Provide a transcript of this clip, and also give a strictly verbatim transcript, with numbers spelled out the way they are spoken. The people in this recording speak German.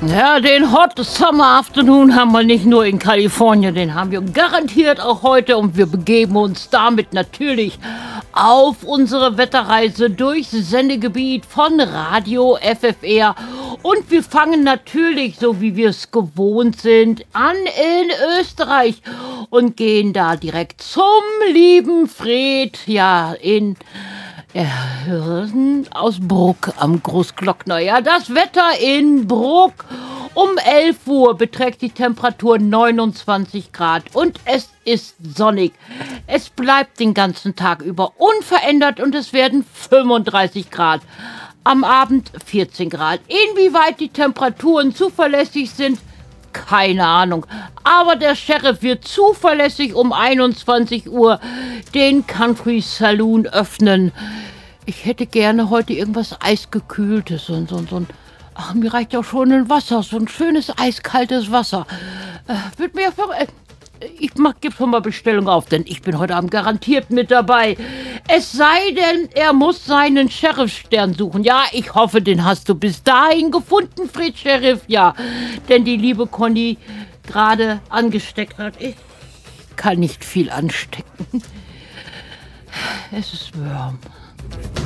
Ja, den Hot Summer Afternoon haben wir nicht nur in Kalifornien, den haben wir garantiert auch heute und wir begeben uns damit natürlich auf unsere Wetterreise durchs Sendegebiet von Radio F F R und wir fangen natürlich, so wie wir es gewohnt sind, an in Österreich und gehen da direkt zum lieben Fred, ja, in ja, aus Bruck am Großglockner. Ja, das Wetter in Bruck. Um elf Uhr beträgt die Temperatur neunundzwanzig Grad und es ist sonnig. Es bleibt den ganzen Tag über unverändert und es werden fünfunddreißig Grad. Am Abend vierzehn Grad. Inwieweit die Temperaturen zuverlässig sind, keine Ahnung. Aber der Sheriff wird zuverlässig um einundzwanzig Uhr den Country Saloon öffnen. Ich hätte gerne heute irgendwas Eisgekühltes und so, so ein... Ach, mir reicht ja schon ein Wasser, so ein schönes eiskaltes Wasser. Äh, wird mir ver äh, ich mach, gib schon mal Bestellung auf, denn ich bin heute Abend garantiert mit dabei. Es sei denn, er muss seinen Sheriff-Stern suchen. Ja, ich hoffe, den hast du bis dahin gefunden, Fred Sheriff. Ja, denn die liebe Conny gerade angesteckt hat. Ich kann nicht viel anstecken. Es ist warm.